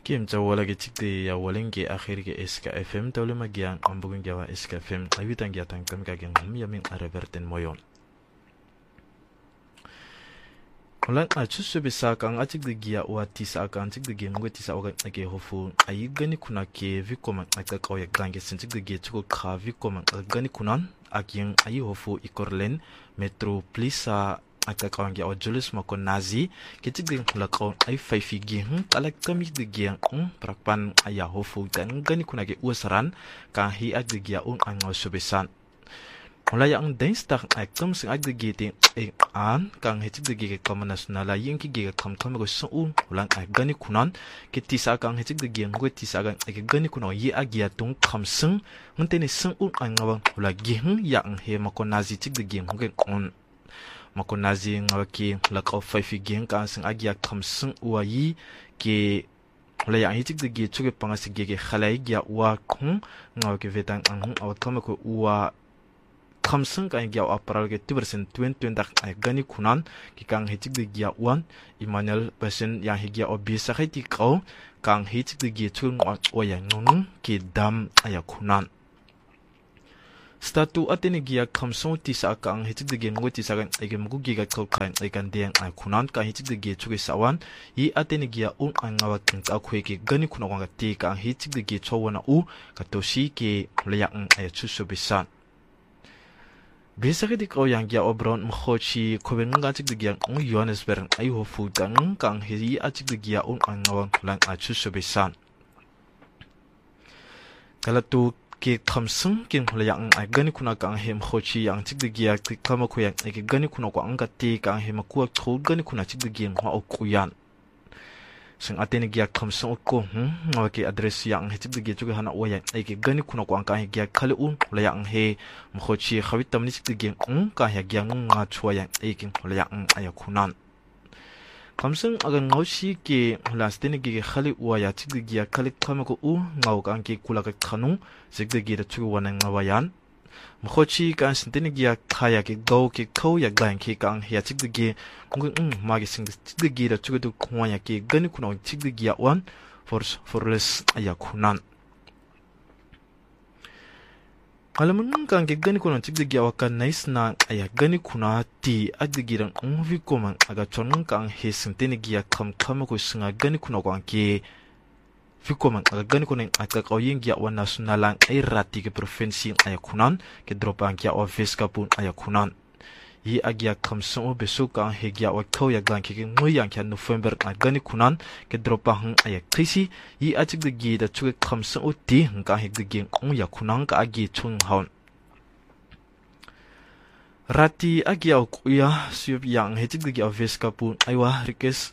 Kim Jawala Chikti Yawalingi Ahirigi Eska FM Tolumagian Ambugingawa Eska FM Avitangia Tankamgagan Yamin Araverten Moyon. Ulan achusu bisaka ang atik digia wa tisa aka antik digia ngwe tisa oga ake hofu ayigani kuna ke vikoma aka kawya gange sintik digia chuko ka vikoma gani kunan aking ayi hofu ikorlen metro plisa aka kawya wa Julius Makonazi kitik digia kula kaw ay faifigi kalak kami digia prakpan aya hofu gani kuna ke usaran ka hi ak digia ang subisan. Wala yang denstak ay kam sing aggregate an kang hetik de kam nasional yang ki kam go so ulang ay gani kunan ki tisa kang hetik de ngwe tisa kang ay gani kuno yi agia tung kam sing ngteni sing an ngawang wala gihung yang he Makonazi tik de ngwe on Makonazi ngawaki la ka faifi geng kang sing agia kam sing yi ki wala yang hetik de chuge pangasi ge khalai gya wa khung ngawaki vetang ang awat kam ko Kamseng kan gia aparal ke 2020 ay gani kunan ki kang hetik de gia wan Emmanuel person yang higia obisa khiti kau kang hetik de gia chung oya nung ki dam aya kunan statu atene gia kamsong tisa kang hetik de gia ngoti sagan ay mugu giga kau kan ay kan deng ay kunan kang hetik de gia chuge sawan yi atene gia angawa king ka khwe ki gani kunan wanga ti kang hetik de gia chowana katoshi ki layang ay chuso bisan Bisakit ikaw yang gia obron mkhochi koben nga chik de gia Johannesburg ay hofu kang hiyi achik de gia ang ngawang lang achuso bisan. Kalatu ki kamsung kin hulayang ay gani kuna kang he mkhochi yang chik de gia kama kuyang ay gani kuna kwa ang kati kang he makuwa tol gani kuna chik de gia nga okuyan. Sing atene gia kamsung ko ngawaki address yang hetik de gia chuga hana waya ay gani kuna kwa ang kang he gia kaliun hulayang he mkhochi khawit tamni chik de gia ka he gia nga chuaya ay kin hulayang ay kunan. Kamsung agan ngawshi ki hulastene gia khali waya chik de gia kalik kama ko ngaw kang ki kulaka khanung chik de gia chuga wana ngawayan. Mkhochi kan sintene gia kaya ki gaw ki kaw ya gayan ki kang he chik de gia magi sing chik de gia chuga du kwanya ki gani kuna chik de gia wan forless aya kunan. Alamun kang ki gani kuna chik de gia wakan nice na aya gani kuna ti agdigiran vi koman aga chonung kang he sintene gia kam ko singa gani kuna kwang ki Fikoman aga gani kuning aka kawing gia wa nasionalang ay rati ke provinsi ay kunan ke dropang gia wa veska pun ay kunan yi agia kamsong besu kang he gia wa kaw ya gang ke ngoyang kya November ay gani kunan ke dropang ay krisi yi achik de gi da chuke kamsong ti ka he de gi ya kunang ka agi chung haun rati agia kuya siup yang he chik de gi wa veska pun ay wa request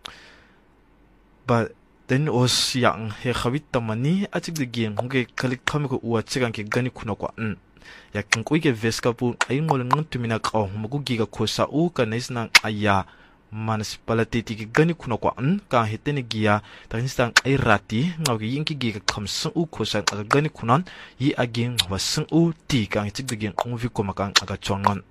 but then was yang he khawit tamani achik de geng nge kalik khamiko uwa chigan ke gani kuna kwa ya kin kuike veska pu ay ngol ngun tumina ka mugu giga khosa ka naisna aya municipality ti gani kuna kwa ka hetene giya tanistan ay rati ngawgi yinki giga khamsu khosa aga gani kunan yi ageng wasung ti ka achik de geng ngvi ko makang aga chongon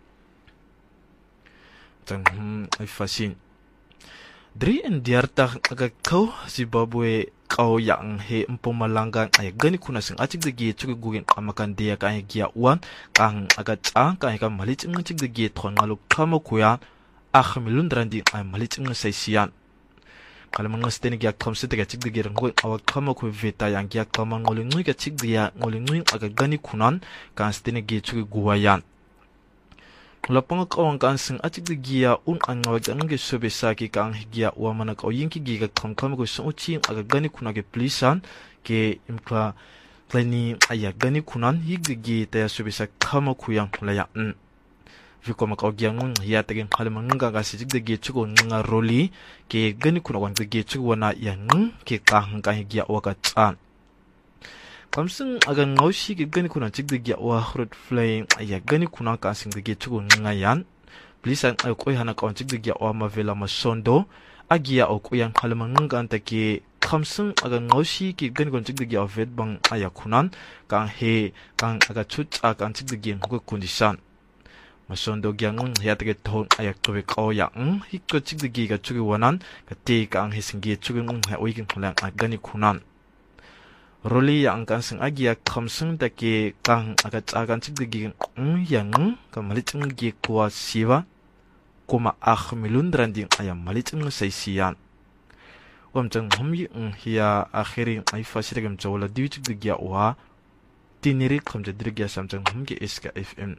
tan ay fasin Dri and diarta aga kau Zimbabwe kau yang he Mpumalanga ay gani kuna sing achik de gi chugu gugin amakan dia ka gia wan kang aga cha ka ka malit ng chik de gi thon ngalu kamo kuya akhmilun drandi ay malit ng saisian kalamang stene gi kamse de chik de gi ngo awak kamo ku veta yang gi kamang ngoli ngui ka chik dia ngoli ngui aga gani kunan kan stene gi chugu guwayan Lapang kawang kansing achik de gia an ngawag ang gesubesa ki kang higia wa manak o yinki giga kam ko suchi aga gani kuna ke plisan ke imka plani aya gani kunan higgi ta subesa kama kuyang laya viko makaw gia ngung ya tagin halamang nga ga sijig de gi chugo nga roli ke gani kuna wan de gi chugo na yang ke kang ka higia wa ka chan Kamsung aga ngawshi ki gani kuna chik de gia wa hrut flying aya gani kuna ka sing de gi chugo ngayan plisan ay koy hana ka chik de gia wa mavela masondo agia o koyang halamang nga anta ki kamsung aga ngawshi ki gani kuna chik de gia vet bang aya kunan kang he kang aga chut aga chik de gi ko condition masondo gyang hiatge thon ayak tobe qawya hikko chigdigi ga chugi wanan ka te ka ang hisingi chugi ha oigin khulang agani khunan roli yang kan sing agia khamsung dake kang aga chagan chigdigi yang ka maliching gi kwa siwa kuma milun randing ayam maliching saisian wamchang humyi hiya akhiri ai fasiragam chawla diwichigdigi wa tiniri khamja dirgya samchang humge iska fm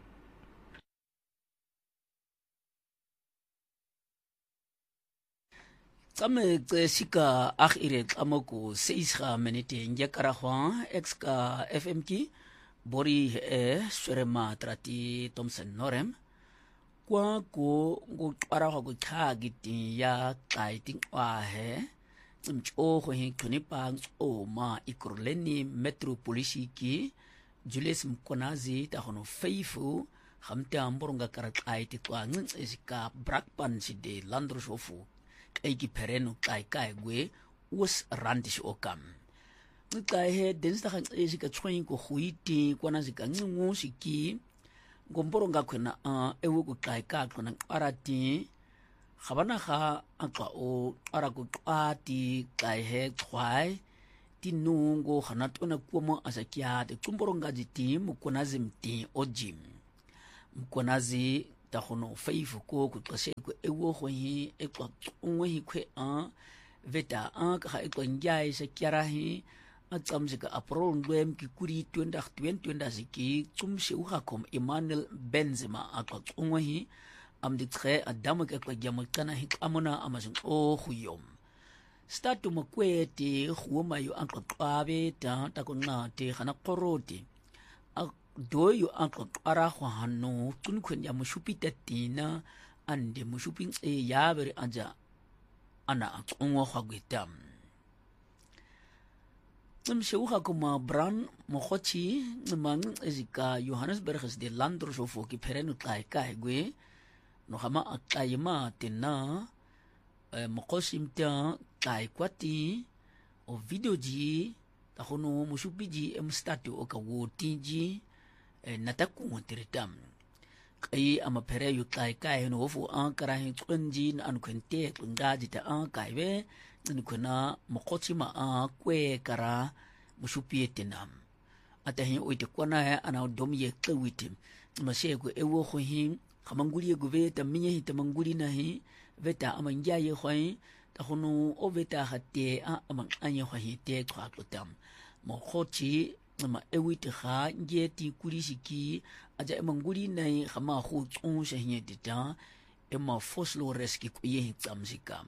Tsame sika ire tsamoko 6 minute ngekara khwa exka FM ki bori surema trati Thompson Norem kwa ko go para go khagiti ya kaiting wa he tsimcho ho hin khuni pang o ma ikurleni metro police ki Julius Mkonazi ta hono feifu khamte amboronga karakai kwa ngin sika brakpan side landro shofu Egi perenu kai gwe was randish okam. Kai he densta kan esika tsoin ko huiti kwana zika ngu siki gomboronga kwena ewu ko kai kwana arati khabana kha akwa o araku twati kai he twai tinungo khanatona kumo asakia de kumboronga jiti mukonazi mti ojim mukonazi ta hono feifu ko kutse ko ewo ho hi e kwa ngwe hi kwe veta ka e kwa njai se kyara hi a tsamsika aprol ngwem ki kuri 2020 ziki tsumse u hakom Emmanuel Benzema a kwa ngwe hi am di tre adam ke kwa jamakana hi amona amazon o huyom statu makwete huoma yo ankwa kwabe ta ko ngate khana qoroti doyo anklo ara hwano tunkhwen ya mushupita tina ande mushuping ya bere anja ana akongwa khagwetam tsimshuha kuma bran mokhochi ngmang ezika Johannesburg de landro shofo ki perenu kai gwe no hama akayima tina mokhoshimta kai kwati o video ji tahono mushupiji emstatu okawotiji nataku tiritam kai ama pere yu kai no fu an karahin tsunji na an kwente kungaji ta an kaiwe ni kuna mokochi ma a kwe kara mushupiyetinam atahin oite kwana ana domye kwitim masego ewo khohin khamanguli guve ta minye hita manguli nahi veta amangya ye khoin ta hono oveta hatte amang anye khohite khaklotam mokochi ma ewite kha ngeti kurisiki aja emanguli nai khama khu tsong shehye dita ema foslo reski ku ye tsamsikam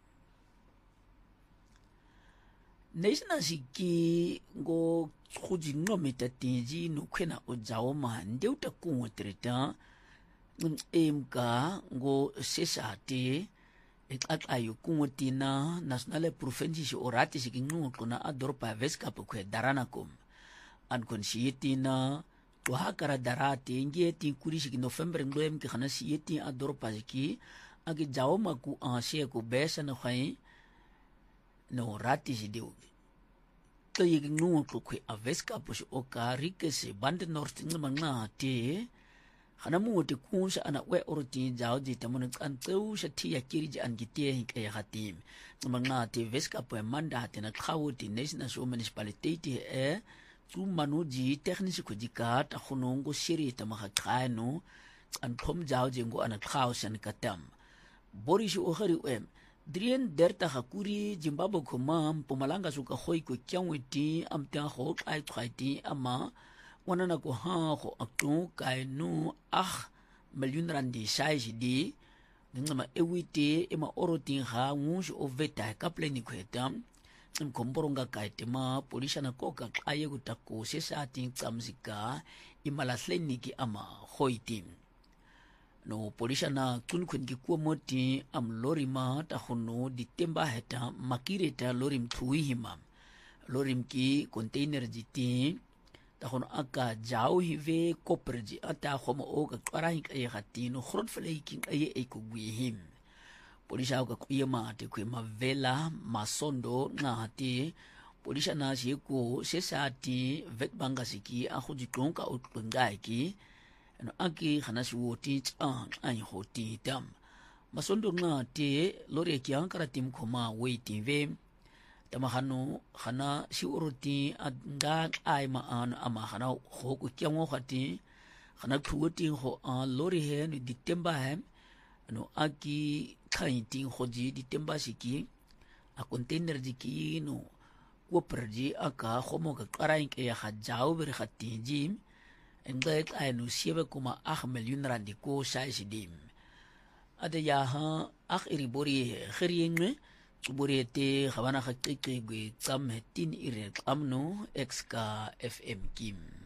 neisna siki go khuji ngomita tinji no khena ojao ma ndeuta ku treta emka go sesate ayo kumotina national province orati sikingu kuna adorpa veska pokwe daranakom ankon siyetina to hakara darate ngeti kurishiki November ngwem ki khana siyeti adorpa ziki agi jawo maku anse ko besa na khai no rati sidiu to yigingu ko kwe aveska push okarike se bande north ngmanga te khana mu te kunsa ana we orti jawo ji tamun an tseu shati yakiri an gite hinke hatim ngmanga te veska po manda te na khawti national municipality manuji technici ko dika ta khonongo siri ta makhakhano an khom jaw jengo ana khawsan katam borishi o khari em drien derta khakuri Zimbabwe khoma Mpumalanga suka khoi ko kyawiti amta kho ai khwaiti ama wanana ko ha kho akto kai no million randi size di ngama ewite ema orotin ha ngus oveta kapleni kwetam mkomboronga kaitema polisha na koka aye gutako sesati tsamzika imalathleniki ama hoitim no polisha na kunkhun ki kuomoti am lorima ta hono ditemba heta makireta lorim thuihima lorim ki container jiti ta hono aka jao hive koperji ata khomo oga qarahin ay khatino khrot fleiking ay ekugwihim polisha ka kuyema te kwema vela masondo ngati polisha na siku sesati vetbanga siki akhuji tonka utqungaiki ano aki khana shiwoti tsang an hoti dam masondo nga te lori kyang karatim khoma waiting ve tamahano khana shiuroti anda ai ma an ama khana ho ku kyang khati khana thuoti ho lori he ni ditemba he ano aki khainting hoji ditemba siki a container diki no wo perji aka khomo ka qarain ke ya khajau ber khatinji engait ai no 7,8 miljoen rand ko sai sidim ada ya ha akhiri bori khirieng bori te khabana khaqiqi gwe tsam tin ire amno xka fm kim